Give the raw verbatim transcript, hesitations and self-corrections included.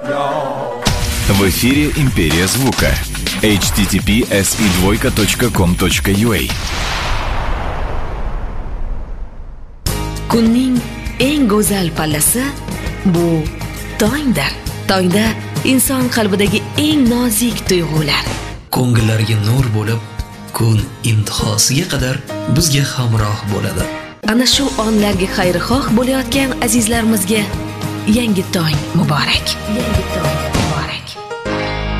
В эфире «Империя звука». эйч ти ти пи эс и двойка точка ком точка ю а. Kunning eng go'zal pallasi bu tongdir. Tongda inson qalbidagi eng nozik tuyg'ular ko'ngillarga nur bo'lib, kun intihosiga qadar bizga hamroh bo'ladi. Ana shu onlarga xayrixoh bo'layotgan azizlarimizga yangi tong muborak. Yangi tong